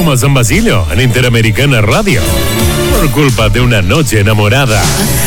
Somos San Basilio en Interamericana Radio. Por culpa de una noche enamorada.